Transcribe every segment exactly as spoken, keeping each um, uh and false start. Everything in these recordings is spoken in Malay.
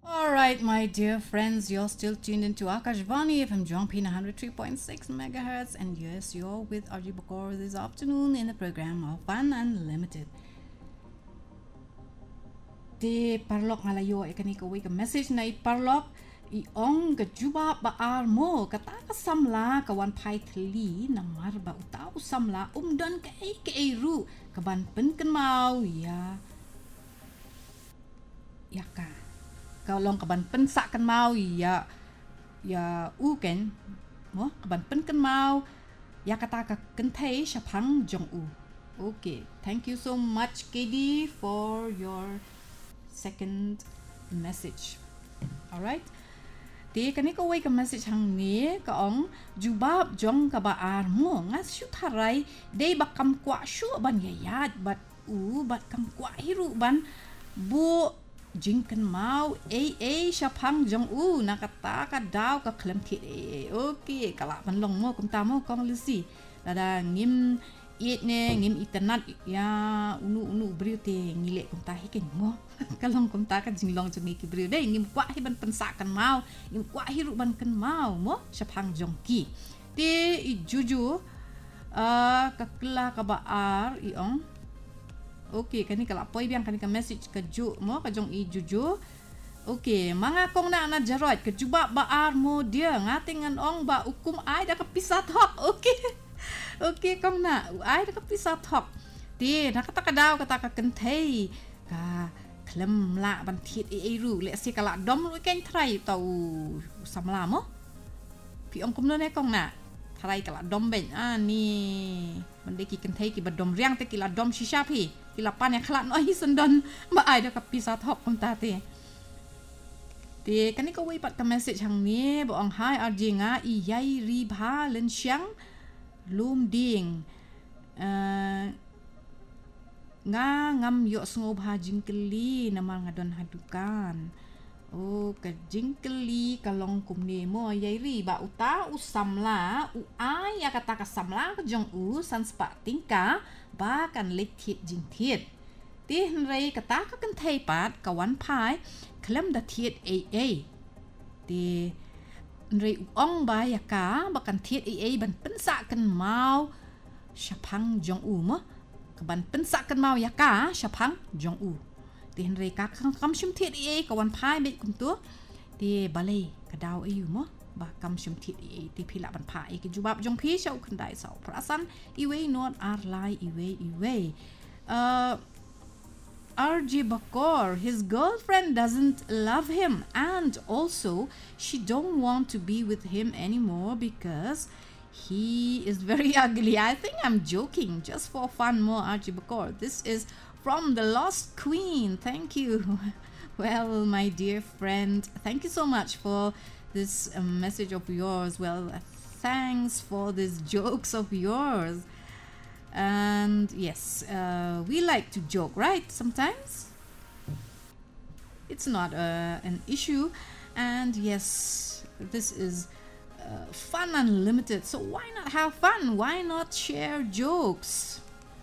All right, my dear friends, you're still tuned into Akashvani F M Jongpin one hundred three point six megahertz, and yes, you're with Arji Bakor this afternoon in the program of Fun Unlimited. Di parlok ngalayo ikan ikawi ke message na iparlok iong ke juba baar mo kata kasamla kawan pai teli namar ba utau samla umdan ke ai ke ru kaban pen ken mau ya ya ka kalau kaban pen sak ken mau ya ya u ken mo kaban pen ken mau ya kata ka ken thai shapang jong u. Okay, thank you so much K D for your second message. All right. Ti kani ko wai ka message hang ni ka ong jubab jong ka baar mo ngas shu tharai dei bakam kwa shu ban yayat bat u bat kam kwa hiru ban bu jingkan mau a a shapang jong u nakata ka daw ka klem thi e. Okay, kala ban long mo kum ta mo kong lusi dada ngim it ne ngim internet ya unu unu brio te ngile kum ta hiken mo kalong kum ta ka jinglong jong ki brio dei ngim kwa hi ban pensa kan mau ngim kwa hi ru ban kan mau mo shapang jong ki te i juju uh, ka kla ka baar i ong. Okay, kani kala poi biang kani ka message ka ju mo ka jong i juju. Okay, mga kong na na jarot ka juba baar mo dia ngatingan ong ba ukum ai da ka pisat hok. Okay. Okay, kong na ai da ka pisat hok. Ti nakata ka daw kata ka kenthei ka klem la ban thiet e ru le si kala dom ru ken thrai tau samla mo. Pi ong kum no ne kong na thrai kala dom ben a ni ban de ki kenthei ki ba dom riang te ki la dom shisha pi ki la pan ya khla no hi sandon ba ai da ka pisat hok kum ta te. Ti kani ko wei pat ka message hang ni bo ong hai ar jinga i yai ri bha len siang lum ding uh, nga ngam yo sngo bha jingkeli namal ngadon hadukan. Oh ka jingkeli kalong kumne mo yai ri ba uta usamla u ai ya kata ka samla ka jong u san spa tingka ba kan lek thit jing thit ti hnrei kata ka kan thei pat kawan phai klem da thiet a a ti nrei ong ba ya ka bakan thiet a a ban pensa kan mau shapang jong u mo kaban pensa kan mau ya ka shapang jong u ti nrei ka kam shim thiet a a kawan phai be kum tu ti balai ka daw e yu mo ba kam shim thiet a a ti phila ban phai ke jubab jong phi shau kan dai sau prasan i wei not ar lai i wei i wei uh Arji Bakor, his girlfriend doesn't love him, and also she don't want to be with him anymore because he is very ugly. I think I'm joking, just for fun more Arji Bakor. This is from the Lost Queen. Thank you. Well, my dear friend, thank you so much for this uh, message of yours. Well, uh, thanks for these jokes of yours. And yes, uh, we like to joke, right? Sometimes it's not uh, an issue, and yes, this is uh, Fun Unlimited, so why not have fun? Why not share jokes?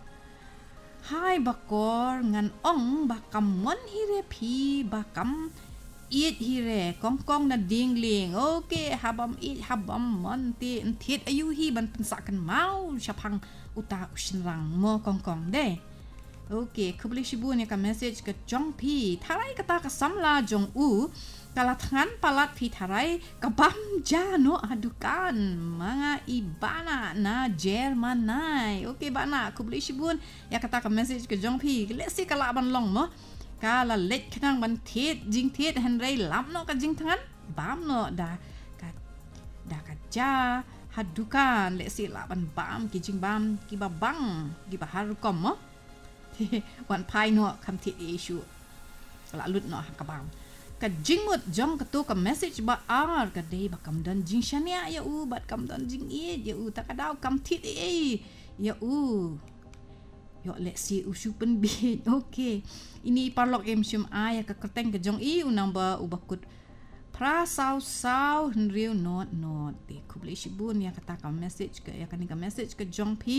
Hi Bakor, ngan ong bakam mon hire pi bakam eat hire kong kong na dingling. Okay, habam eat habam mon ti thiet ayu hi ban pensakan mau shapang uta ushinrang mo kong kong de. Okay, kubli shibu ni ka message ke jong pi tharai kata ka samla jong u kala thangan palat pi tharai ka bam ja no adukan mga ibana na Jerman nai. Okay bana kubli shibun ya kata ka message ke jong pi lesi kala ban long mo kala let khnang ban thiet jing thiet han rei lam no ka jing thangan bam no da ka da ka ja hadukan le si la ban bam ki jing bam ki ba bang ki ba har kom mo wan pai no kam thi issue la lut no ka bam ka jing mut jong ka tu ka message ba ar ka dei ba kam dan jing shania ya u bat kam dan jing e ya u ta ka daw kam thi e ya u yo le si u supen bi. Okay, ini parlok em shum a ya ka kerteng ka jong i u number u bakut pra sau sau henriu not not ti kubli shibun ya kata ka message ke ya kan ka message ke jong pi